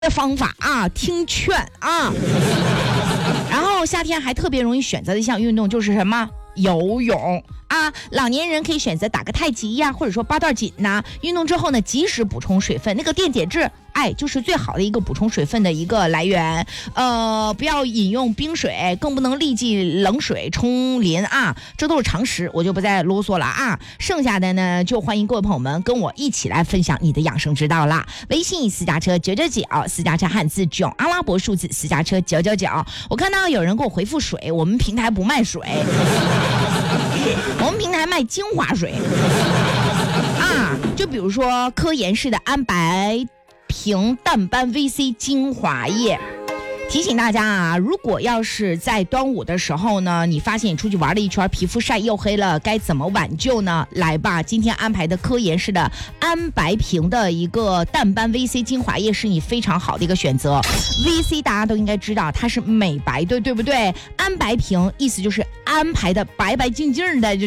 的方法啊，听劝啊。然后夏天还特别容易选择的一项运动就是什么？游泳啊，老年人可以选择打个太极呀，或者说八段锦呐。运动之后呢，及时补充水分，那个电解质，就是最好的一个补充水分的一个来源。不要饮用冰水，更不能立即冷水冲淋啊，这都是常识，我就不再啰嗦了啊。剩下的呢，就欢迎各位朋友们跟我一起来分享你的养生之道啦。微信私家车999，私家车汉字9阿拉伯数字私家车999。我看到有人给我回复水，我们平台不卖水。我们平台卖精华水啊，就比如说科颜氏的安白平淡斑 VC 精华液。提醒大家啊，如果要是在端午的时候呢，你发现你出去玩了一圈，皮肤晒又黑了，该怎么挽救呢？来吧，今天安排的科颜氏的安白平的一个淡斑 VC 精华液是你非常好的一个选择。VC 大家都应该知道，它是美白的，对不对？安白平意思就是安排的白白净净的，就是。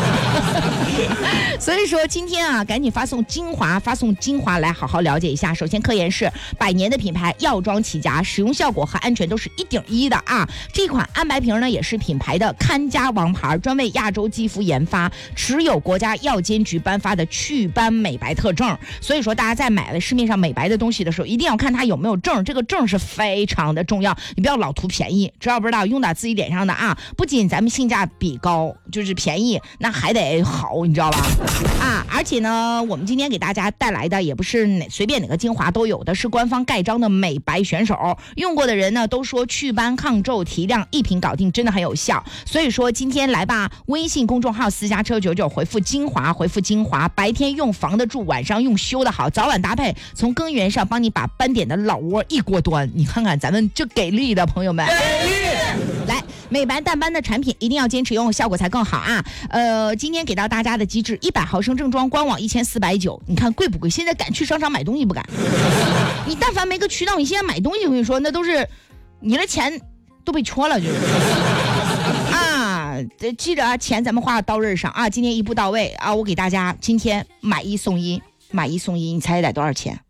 所以说今天啊，赶紧发送精华来好好了解一下。首先，科颜氏100年的品牌，药妆起家，使用效果和安全都是1顶1的啊。这款安白瓶呢，也是品牌的看家王牌，专为亚洲肌肤研发，持有国家药监局颁发的祛斑美白特证。所以说，大家在买了市面上美白的东西的时候，一定要看它有没有证，这个证是非常的重要。你不要老图便宜，知道不知道？用到自己脸上的啊，不仅咱们性价比高，就是便宜，那还得好，你知道吧？啊，而且呢，我们今天给大家带来的也不是随便哪个精华都有的，是官方盖章的美白选手，用过的人呢都说祛斑抗皱提亮一瓶搞定，真的很有效。所以说今天来吧，微信公众号私家车99回复精华，白天用防得住，晚上用修得好，早晚搭配，从根源上帮你把斑点的老窝一锅端。你看看咱们这给力的朋友们，给力！来，美白淡斑的产品一定要坚持用，效果才更好啊。今天给到大家的机制，100毫升正装，官网1490，你看贵不贵？现在敢去商场买东西不敢？你但凡没个渠道，你现在买东西，我跟你说，那都是你的钱都被戳了，就是啊。记着啊，钱咱们花到刀刃上啊。今天一步到位啊，我给大家今天买1送1，你猜得多少钱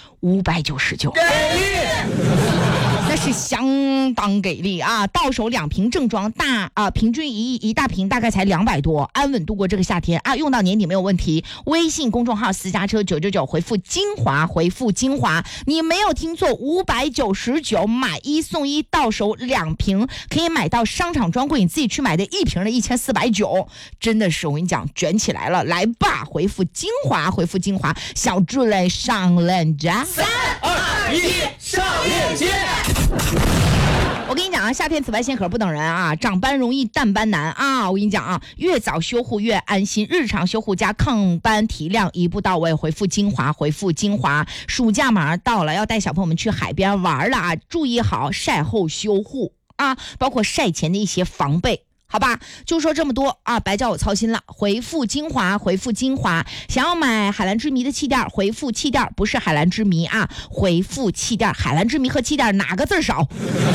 ？599。给力！那是相当给力啊！到手2瓶正装平均一大瓶大概才200多，安稳度过这个夏天啊！用到年底没有问题。微信公众号私家车999回复精华，你没有听错，599买1送1，到手2瓶可以买到商场专柜你自己去买的1瓶的1490，真的是我跟你讲卷起来了！来吧，回复精华，小助理上链接，3、2、1，上链接。我跟你讲啊，夏天紫外线可是不等人啊，长斑容易淡斑难啊！我跟你讲啊，越早修护越安心，日常修护加抗斑提亮一步到位，回复精华。暑假马上到了，要带小朋友们去海边玩了啊，注意好晒后修护啊，包括晒前的一些防备。好吧，就说这么多啊，白叫我操心了。回复精华，想要买海蓝之谜的气垫，回复气垫，不是海蓝之谜啊，回复气垫。海蓝之谜和气垫哪个字少？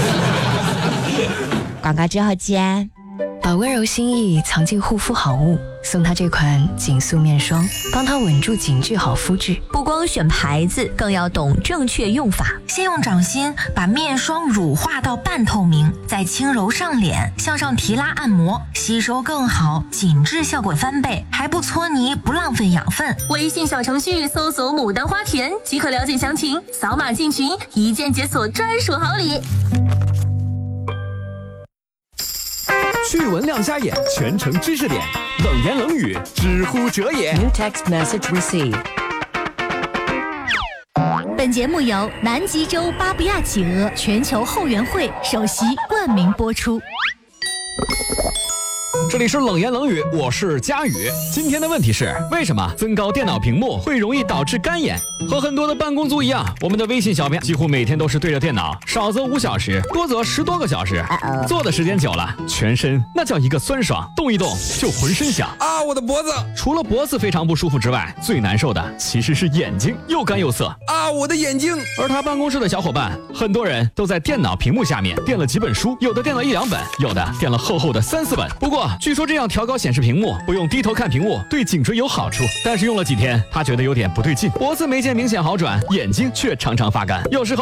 广告之后见。 把温柔心意藏进护肤好物，送他这款紧塑面霜，帮他稳住紧致好肤质。 不光选牌子，更要懂正确用法。 先用掌心把面霜乳化到半透明，再轻柔上脸，向上提拉按摩，吸收更好，紧致效果翻倍，还不搓泥，不浪费养分。 微信小程序搜索牡丹花田即可了解详情，扫码进群，一键解锁专属好礼。 趣闻亮瞎眼，全程知识点，冷言冷语，知乎者也。 New text message received。 本节目由南极洲巴布亚企鹅全球后援会首席冠名播出。 这里是冷言冷语，我是佳宇。今天的问题是，为什么增高电脑屏幕会容易导致干眼？和很多的办公族一样，我们的微信小编几乎每天都是对着电脑，少则5小时，多则10多个小时。坐的时间久了，全身那叫一个酸爽，动一动就浑身响啊！我的脖子， 除了脖子非常不舒服之外，最难受的其实是眼睛，又干又涩啊！我的眼睛。 而他办公室的小伙伴，很多人都在电脑屏幕下面垫了几本书，有的垫了1-2本，有的垫了厚厚的3-4本。不过据说这样调高显示屏幕，不用低头看屏幕，对颈椎有好处。但是用了几天，他觉得有点不对劲，脖子没见明显好转，眼睛却常常发干，有时候